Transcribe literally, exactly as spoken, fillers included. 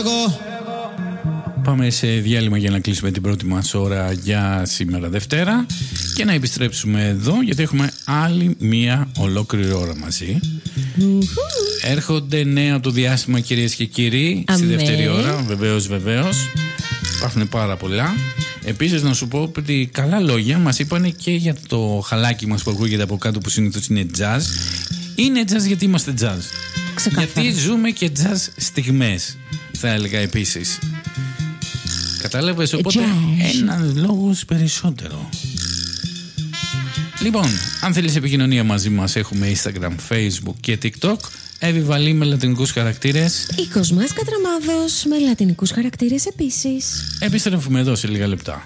Πάμε σε διάλειμμα για να κλείσουμε την πρώτη μας ώρα για σήμερα Δευτέρα και να επιστρέψουμε εδώ γιατί έχουμε άλλη μία ολόκληρη ώρα μαζί. Έρχονται νέα από το διάστημα, κυρίες και κύριοι. Αμέ. Στη δεύτερη ώρα, βεβαίως, βεβαίως. Υπάρχουν πάρα πολλά. Επίσης να σου πω ότι καλά λόγια μας είπανε και για το χαλάκι μας που ακούγεται από κάτω, που συνήθως είναι jazz. Είναι jazz γιατί είμαστε jazz. Ξεκάθαρα. Γιατί ζούμε και jazz στιγμές, θα έλεγα επίσης. Κατάλαβες, οπότε έναν λόγος περισσότερο. Λοιπόν, αν θέλεις επικοινωνία μαζί μας, έχουμε Instagram, Facebook και TikTok. Εύη Βαλή με λατινικούς χαρακτήρες. Οικοσμάς Κατραμάδος με λατινικούς χαρακτήρες επίσης. Επιστρέφουμε εδώ σε λίγα λεπτά.